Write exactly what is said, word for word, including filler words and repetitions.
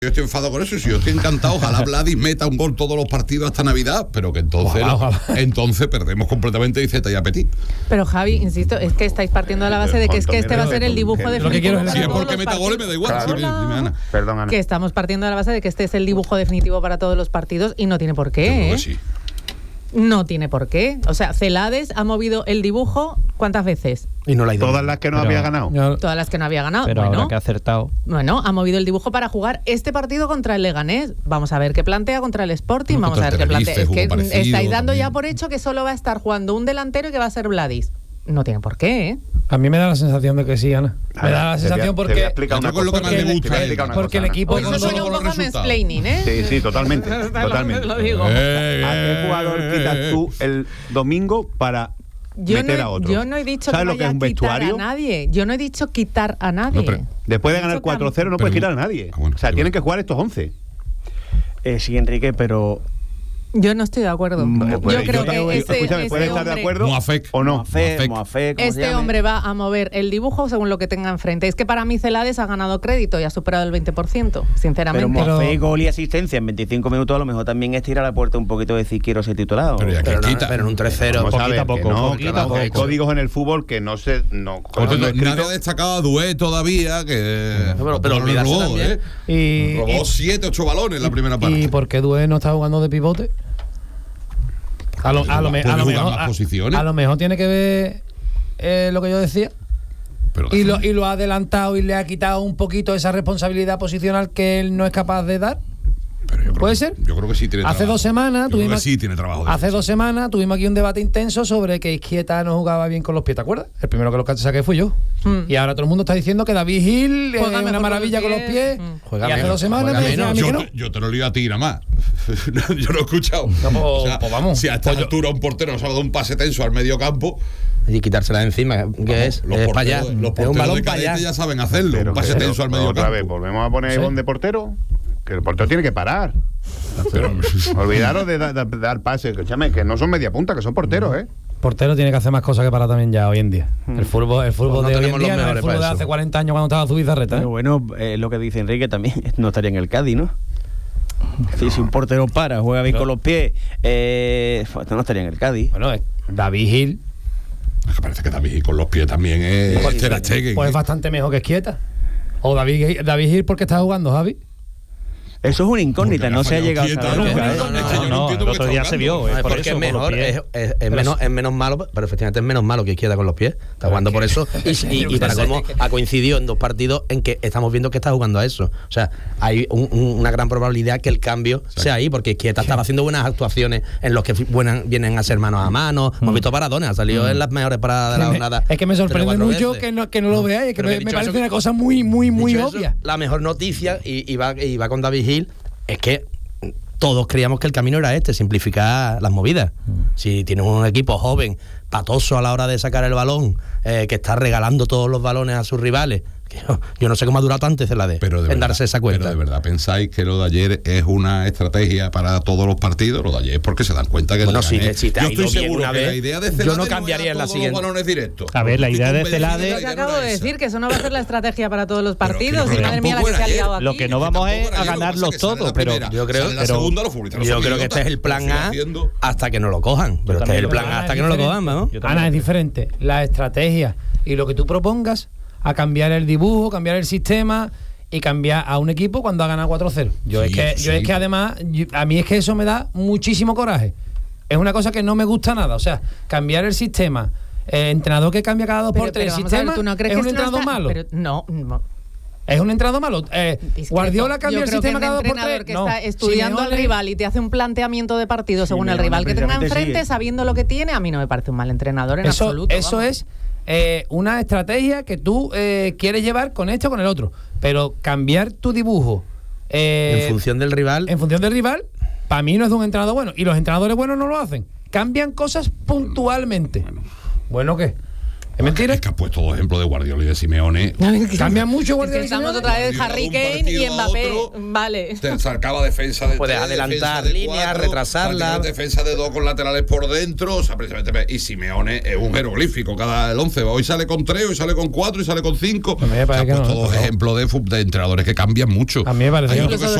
Yo estoy enfadado con eso, si yo estoy encantado, ojalá Vladis meta un gol todos los partidos hasta Navidad, pero que entonces Ojalá, ojalá. entonces perdemos completamente Iceta y Apetit. Pero Javi, insisto, es que estáis partiendo de la base de que es que este va a ser el dibujo definitivo para Si es todos porque los meta goles me da igual. partidos. Sí, dime, Ana. Perdón, Ana. Que estamos partiendo de la base de que este es el dibujo definitivo para todos los partidos y no tiene por qué, Yo creo ¿eh? que sí. No tiene por qué. O sea, Celades ha movido el dibujo ¿cuántas veces? Y no la ha ido. Todas las que no Pero- había ganado. Yo- Todas las que no había ganado. pero bueno, ahora que ha acertado. bueno, ha movido el dibujo para jugar este partido contra el Leganés. Vamos a ver qué plantea contra el Sporting. Bueno, Vamos a ver contra qué el plantea. Es Tenerife que jugó parecido estáis dando ya también. por hecho que solo va a estar jugando un delantero y que va a ser Vladis. No tiene por qué, ¿eh? A mí me da la sensación de que sí, Ana. Me Ana, da la te sensación voy a- te voy a porque. explicar una Yo con lo cosa. que más me Te voy a gusta es- explicar una porque cosa, el equipo- Hoy Con no los soy un resultados. poco mansplaining, ¿eh? Ana. Sí, sí, totalmente. totalmente. Lo digo. Eh, ¿A qué eh, jugador quitas tú el domingo para Yo meter no, a he, otro? yo no he dicho que ¿Sabes lo que vaya es un a quitar vestuario? a nadie. Yo no he dicho quitar a nadie. No, pero- Después de He ganar dicho que a- cuatro cero no puedes Pero- quitar a nadie. Ah, bueno, o sea, sí, tienen bueno. que jugar estos once. Eh, sí, Enrique, pero Yo no estoy de acuerdo. Mm, yo puede- creo yo- que ese, escúchame, ese puede estar de hombre, acuerdo Moafek. o no. Moafé, Moafek. Moafé, ¿cómo se este llame? hombre va a mover el dibujo según lo que tenga enfrente. Es que para mí Celades ha ganado crédito y ha superado el veinte por ciento, sinceramente. Pero Pero- Moafé, gol y asistencia en veinticinco minutos a lo mejor también es tirar a la puerta un poquito de decir quiero ser titulado. Pero ya que Pero, no, quita. pero en un tres cero. Vamos a ver, Poquito a que poco, no, poquito carajo, a hay poco. códigos en el fútbol que no se no, Por no cierto, escrito. nadie ha destacado a Dué todavía, que pero- pero no olvidarse robó, también. ¿eh? Y, Robó siete, ocho balones en la primera parte. ¿Y por qué Dué no está jugando de pivote? A lo, a lo, me- Puede a lo jugar mejor, más a- posiciones. a lo mejor tiene que ver eh, lo que yo decía. Pero Y lo, y lo ha adelantado y le ha quitado un poquito esa responsabilidad posicional que él no es capaz de dar. pero yo creo ¿Puede que- ser? Yo creo que sí tiene Hace trabajo. dos semanas Yo creo tuvimos que sí tiene trabajo. Hace dos semanas tuvimos aquí un debate intenso sobre que Izquieta no jugaba bien con los pies, ¿te acuerdas? El primero que los saqué fui yo. Mm. Y ahora todo el mundo está diciendo que David Gil Juega es mejor una con maravilla los con los pies. pies. Mm. Juega y hace menos, dos semanas juega me decían a mí Yo, que no. te- yo te lo lío a ti nada más. Yo no he escuchado. No, pues- O sea, pues vamos. Si a esta Pues yo- altura un portero nos ha dado un pase tenso al medio campo, Y quitársela de encima, que es, los es para allá. porteros, los Es un porteros balón de para cadete allá. ya saben hacerlo. Pero un pase que- tenso al medio otra campo. vez, volvemos a poner Sí. Ivonne de portero. Que el portero tiene que parar. Pero- Olvidaros de, da- de dar pases. Escúchame, que no son media punta, que son porteros, ¿eh? Portero tiene que hacer más cosas que para también ya hoy en día. El fútbol, el fútbol Pues no de hoy en tenemos los día no es el mejores fútbol para de eso. hace cuarenta años cuando estaba Zubizarreta, ¿eh? Pero bueno, eh, lo que dice Enrique también no estaría en el Cádiz, ¿no? Es decir, si un portero para, juega bien No. con los pies, eh, pues no estaría en el Cádiz. Bueno, eh, David Gil Es que parece que David con los pies también es Pues, Ter Stegen. pues es bastante mejor que Izquieta. O David, Gil- David Gil porque está jugando, Javi. Eso es una incógnita, Porque no le se ha ha llegado a fallado saber Quieta, nunca, ¿no? ¿eh? Es que yo no no, entiendo el por otro qué día está se vio, jugando. eh, No, es por porque eso, es con los mejor, pies. es, es- es menos, es menos malo, pero efectivamente es menos malo que Izquierda con los pies. Está jugando por eso. Y, y, y para colmo ha coincidido en dos partidos en que estamos viendo que está jugando a eso. O sea, hay un- un- una gran probabilidad que el cambio sea ahí, porque Izquierda estaba haciendo buenas actuaciones en los que buenas, vienen a ser manos a mano. Hemos visto paradones, ha salido en las mejores paradas de la Me- jornada. es que me sorprende tres o cuatro mucho veces. que no, que no lo veáis, es que Pero me, que me dicho parece eso- una cosa muy, muy, muy Dicho eso, obvia. la mejor noticia, y, y, va, y va con David Gil, es que todos creíamos que el camino era este, simplificar las movidas. Si tienes un equipo joven, patoso a la hora de sacar el balón, eh, que está regalando todos los balones a sus rivales, que yo, yo no sé cómo ha durado tanto antes la de, Pero de en verdad, darse esa cuenta. Pero de verdad, ¿pensáis que lo de ayer es una estrategia para todos los partidos? Lo de ayer es porque se dan cuenta que Bueno, el si Leganés- te- si te ha yo estoy ido bien seguro una que vez, la idea de yo Celades no era cambiaría en la todos siguiente. los balones directos. A ver, la Estoy idea de convencido Celades- Lo la que idea acabo no de era esa. decir, que eso no va a ser la estrategia para todos los Pero que partidos. no, Y madre mía, la tampoco que se ha era liado ayer. aquí. Lo que no Que vamos tampoco es era a ayer, lo que ganarlos pasa es que sale todos, la pero primera, yo creo- sale la pero- segunda, los futbolistas no Yo son creo que idiotas, este es el plan lo siguen A haciendo. hasta que no lo cojan. Pero este es el plan A hasta que no lo cojan, vamos. Ana, es diferente. La estrategia y lo que tú propongas a cambiar el dibujo, cambiar el sistema y cambiar a un equipo cuando ha ganado cuatro cero. Yo Sí, es que sí. yo es que además yo- a mí es que eso me da muchísimo coraje. Es una cosa que no me gusta nada, o sea, cambiar el sistema, eh, entrenador que cambia cada dos Pero- por tres pero el vamos a ver, sistema, ¿tú no crees es que un esto no entrenador está- malo. pero no, no. Es un entrenador malo. Eh, Discreto. Guardiola cambia Yo el creo que sistema un cada dos por entrenador tres. que No. está estudiando al Simeone- rival y te hace un planteamiento de partido según el Simeone rival que tenga precisamente enfrente, sí. sabiendo lo que tiene, a mí no me parece un mal entrenador en Eso, absoluto. eso vamos. es eh, una estrategia que tú eh, quieres llevar con esto o con el otro. Pero cambiar tu dibujo eh, En función del rival. en función del rival, para mí no es de un entrenador bueno. Y los entrenadores buenos no lo hacen. Cambian cosas puntualmente. ¿Bueno qué? ¿Es mentira? Es que has puesto dos ejemplos de Guardiola y de Simeone. Cambia mucho Guardiola y Estamos Simeone. otra vez Guardiola Harry de un Kane partido y a Mbappé. otro, Vale. Te sacaba defensa de Puedes tres, adelantar defensa de líneas, cuatro, retrasarla. prácticamente defensa de dos con laterales por dentro. O sea, precisamente. Y Simeone es un jeroglífico. Cada el once. Hoy sale con tres, hoy sale con cuatro y sale con cinco. A mí me Se parece han que puesto no, dos no. ejemplos de, fu- de entrenadores que cambian mucho. A mí me parece Hay que otros no. que